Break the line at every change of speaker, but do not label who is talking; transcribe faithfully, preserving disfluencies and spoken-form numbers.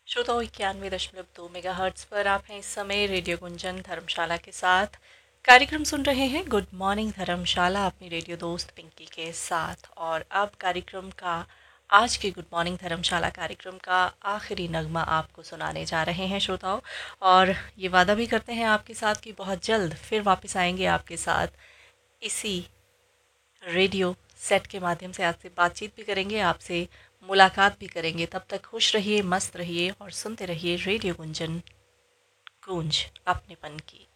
श्रोताओं इक्यानवे दशमलव दो मेगा हर्ट्स पर आप हैं इस समय रेडियो गुंजन धर्मशाला के साथ। कार्यक्रम सुन रहे हैं गुड मॉर्निंग धर्मशाला अपनी रेडियो दोस्त पिंकी के साथ। और अब कार्यक्रम का आज के गुड मॉर्निंग धर्मशाला कार्यक्रम का आखिरी नगमा आपको सुनाने जा रहे हैं श्रोताओं। और ये वादा भी करते हैं आपके साथ कि बहुत जल्द फिर वापस आएंगे आपके साथ इसी रेडियो सेट के माध्यम से। आपसे बातचीत भी करेंगे, आपसे मुलाकात भी करेंगे। तब तक खुश रहिए, मस्त रहिए और सुनते रहिए रेडियो गुंजन, गूंज अपनेपन की।